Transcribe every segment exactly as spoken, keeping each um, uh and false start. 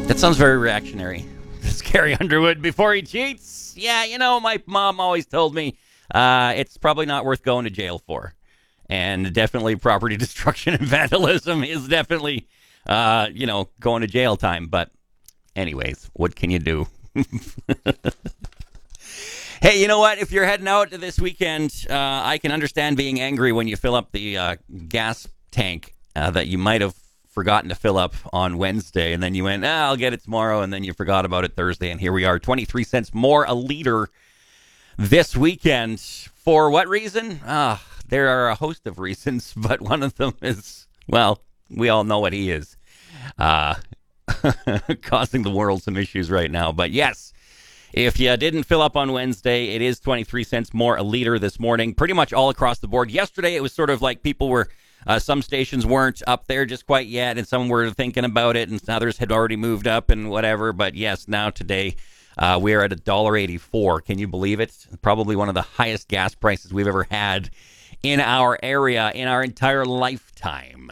That sounds very reactionary. This is Carrie Underwood. Before he cheats, yeah, you know, my mom always told me uh, it's probably not worth going to jail for. And definitely property destruction and vandalism is definitely, uh, you know, going to jail time. But anyways, what can you do? Hey, you know what? If you're heading out this weekend, uh, I can understand being angry when you fill up the uh, gas tank uh, that you might have forgotten to fill up on Wednesday, and then you went, ah, I'll get it tomorrow, and then you forgot about it Thursday, and here we are, twenty-three cents more a liter this weekend. For what reason? Ah, there are a host of reasons, but one of them is, well, we all know what he is, uh, causing the world some issues right now. But yes, if you didn't fill up on Wednesday, it is twenty-three cents more a liter this morning, pretty much all across the board. Yesterday, it was sort of like people were Uh, some stations weren't up there just quite yet, and some were thinking about it, and others had already moved up and whatever. But yes, now today uh, we are at one dollar eighty-four. Can you believe it? Probably one of the highest gas prices we've ever had in our area in our entire lifetime.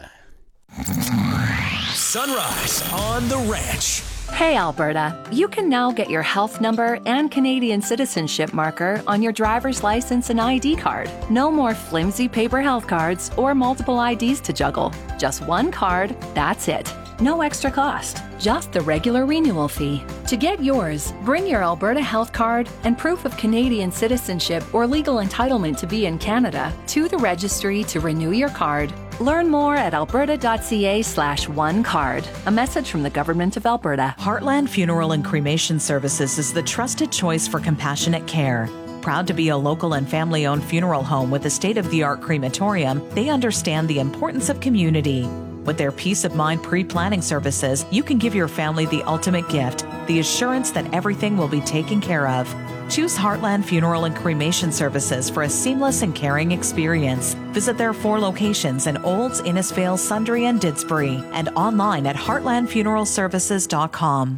Sunrise on the Ranch. Hey, Alberta, you can now get your health number and Canadian citizenship marker on your driver's license and I D card. No more flimsy paper health cards or multiple I Ds to juggle. Just one card, that's it. No extra cost, just the regular renewal fee. To get yours, bring your Alberta health card and proof of Canadian citizenship or legal entitlement to be in Canada to the registry to renew your card. Learn more at alberta.ca slash one card. A message from the Government of Alberta. Heartland Funeral and Cremation Services is the trusted choice for compassionate care. Proud to be a local and family-owned funeral home with a state-of-the-art crematorium, they understand the importance of community. With their peace of mind pre-planning services, you can give your family the ultimate gift, the assurance that everything will be taken care of. Choose Heartland Funeral and Cremation Services for a seamless and caring experience. Visit their four locations in Olds, Innisfail, Sundre, and Didsbury, and online at heartland funeral services dot com.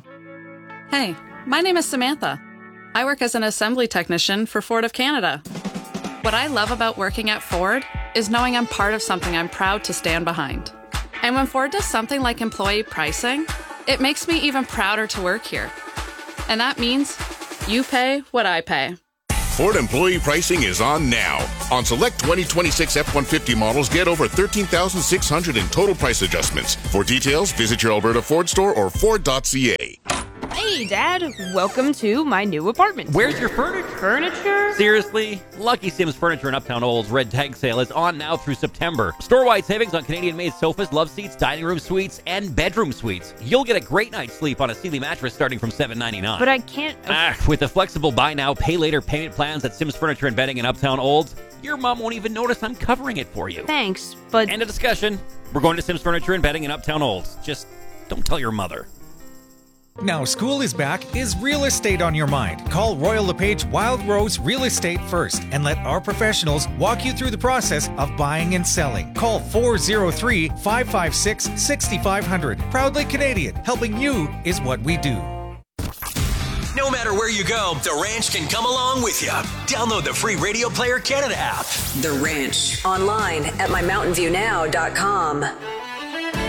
Hey, my name is Samantha. I work as an assembly technician for Ford of Canada. What I love about working at Ford is knowing I'm part of something I'm proud to stand behind. And when Ford does something like employee pricing, it makes me even prouder to work here. And that means you pay what I pay. Ford employee pricing is on now. On select twenty twenty-six F one fifty models, get over thirteen thousand six hundred in total price adjustments. For details, visit your Alberta Ford store or ford dot c a. Hey, Dad. Welcome to my new apartment. Where's your furniture? Furniture? Seriously? Lucky Sims Furniture in Uptown Old's Red Tag Sale is on now through September. Store-wide savings on Canadian-made sofas, love seats, dining room suites, and bedroom suites. You'll get a great night's sleep on a Sealy mattress starting from seven ninety-nine. But I can't... Ah, with the flexible buy now, pay later payment plans at Sims Furniture and Bedding in Uptown Olds, your mom won't even notice I'm covering it for you. Thanks, but... End of discussion. We're going to Sims Furniture and Bedding in Uptown Olds. Just don't tell your mother. Now school is back, is real estate on your mind? Call Royal LePage Wild Rose Real Estate first and let our professionals walk you through the process of buying and selling. Call four oh three, five five six, six five zero zero. Proudly Canadian, helping you is what we do. No matter where you go, The Ranch can come along with you. Download the free Radio Player Canada app. The Ranch. Online at my mountain view now dot com.